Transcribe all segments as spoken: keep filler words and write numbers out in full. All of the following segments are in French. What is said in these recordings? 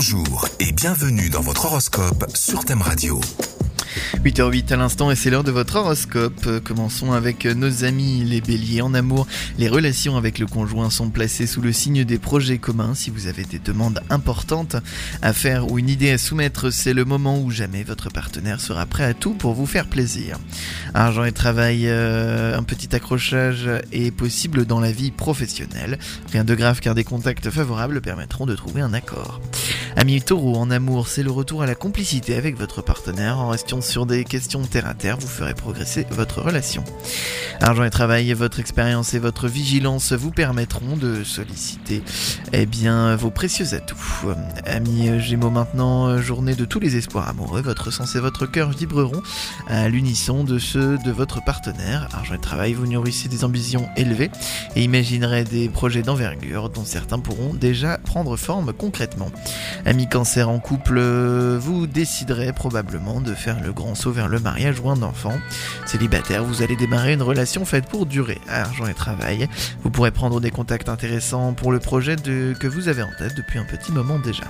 Bonjour et bienvenue dans votre horoscope sur Thème Radio. huit heures huit à l'instant et c'est l'heure de votre horoscope. Commençons avec nos amis les béliers. En amour, les relations avec le conjoint sont placées sous le signe des projets communs. Si vous avez des demandes importantes à faire ou une idée à soumettre, c'est le moment où jamais votre partenaire sera prêt à tout pour vous faire plaisir. Argent et travail, euh, un petit accrochage est possible dans la vie professionnelle. Rien de grave car des contacts favorables permettront de trouver un accord. Amis taureaux, en amour, c'est le retour à la complicité avec votre partenaire. En restant sur des questions terre à terre, vous ferez progresser votre relation. Argent et travail, votre expérience et votre vigilance vous permettront de solliciter eh bien, vos précieux atouts. Amis Gémeaux maintenant, journée de tous les espoirs amoureux, votre sens et votre cœur vibreront à l'unisson de ceux de votre partenaire. Argent et travail, vous nourrissez des ambitions élevées et imaginerez des projets d'envergure dont certains pourront déjà prendre forme concrètement. Amis Cancer, en couple, vous déciderez probablement de faire le grand saut vers le mariage ou un enfant. Célibataire, vous allez démarrer une relation faite pour durer. Argent et travail, vous pourrez prendre des contacts intéressants pour le projet de, que vous avez en tête depuis un petit moment déjà.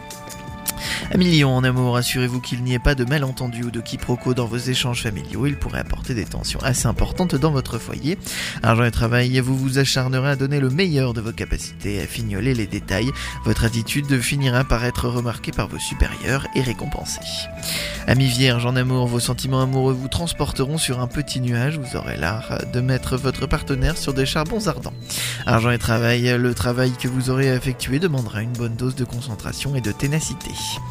Amis Lions, en amour, assurez-vous qu'il n'y ait pas de malentendus ou de quiproquos dans vos échanges familiaux. Il pourrait apporter des tensions assez importantes dans votre foyer. Argent et travail, vous vous acharnerez à donner le meilleur de vos capacités, à fignoler les détails. Votre attitude finira par être remarquée par vos supérieurs et récompensée. Amis Vierges, en amour, vos sentiments amoureux vous transporteront sur un petit nuage. Vous aurez l'art de mettre votre partenaire sur des charbons ardents. Argent et travail, le travail que vous aurez effectué demandera une bonne dose de concentration et de ténacité.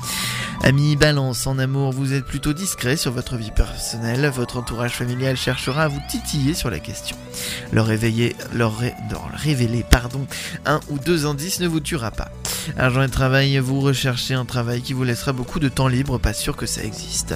Amis Balance, en amour, vous êtes plutôt discret sur votre vie personnelle. Votre entourage familial cherchera à vous titiller sur la question. Leur, réveiller, leur, ré, leur révéler pardon, un ou deux indices ne vous tuera pas. Argent et travail, vous recherchez un travail qui vous laissera beaucoup de temps libre, pas sûr que ça existe.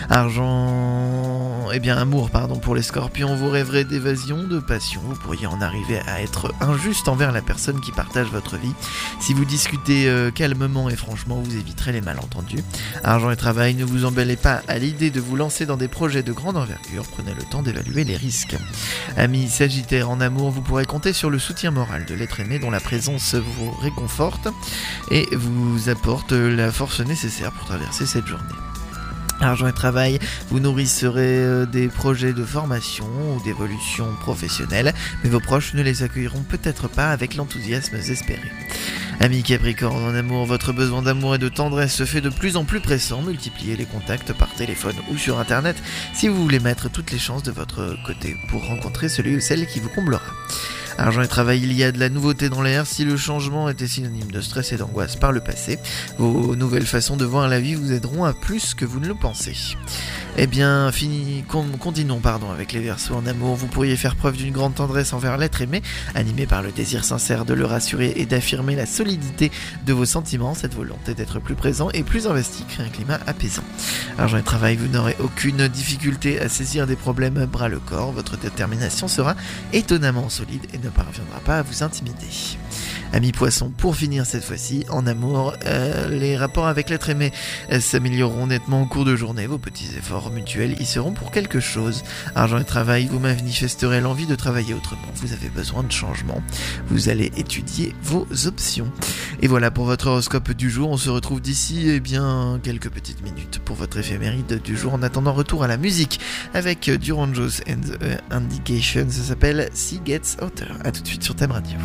Argent, eh bien amour, pardon, pour les scorpions, vous rêverez d'évasion, de passion, vous pourriez en arriver à être injuste envers la personne qui partage votre vie. Si vous discutez euh, calmement et franchement, vous éviterez les malentendus. Argent et travail, ne vous emballez pas à l'idée de vous lancer dans des projets de grande envergure, prenez le temps d'évaluer les risques. Amis Sagittaires, en amour, vous pourrez compter sur le soutien moral de l'être aimé dont la présence vous réconforte et vous apporte la force nécessaire pour traverser cette journée. Argent et travail, vous nourrisserez des projets de formation ou d'évolution professionnelle, mais vos proches ne les accueilleront peut-être pas avec l'enthousiasme espéré. Amis Capricorne, en amour, votre besoin d'amour et de tendresse se fait de plus en plus pressant. Multipliez les contacts par téléphone ou sur internet si vous voulez mettre toutes les chances de votre côté pour rencontrer celui ou celle qui vous comblera. Argent et travail, il y a de la nouveauté dans l'air. Si le changement était synonyme de stress et d'angoisse par le passé, vos nouvelles façons de voir la vie vous aideront à plus que vous ne le pensez. Eh bien, fini, continuons pardon, avec les Verseaux en amour. Vous pourriez faire preuve d'une grande tendresse envers l'être aimé, animé par le désir sincère de le rassurer et d'affirmer la solidité de vos sentiments. Cette volonté d'être plus présent et plus investi crée un climat apaisant. Argent et travail, vous n'aurez aucune difficulté à saisir des problèmes bras le corps. Votre détermination sera étonnamment solide et ne parviendra pas à vous intimider. Amis Poissons, pour finir cette fois-ci, en amour, euh, les rapports avec l'être aimé euh, s'amélioreront nettement au cours de journée. Vos petits efforts mutuels y seront pour quelque chose. Argent et travail, vous manifesterez l'envie de travailler autrement. Vous avez besoin de changement. Vous allez étudier vos options. Et voilà pour votre horoscope du jour. On se retrouve d'ici eh bien quelques petites minutes pour votre éphéméride du jour. En attendant, retour à la musique avec Durand Jones and the Indication. Ça s'appelle Sea Gets Hotter. A tout de suite sur Thème Radio.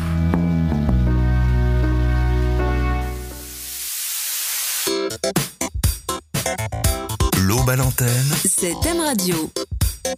L'aube à l'antenne, c'est Thème Radio.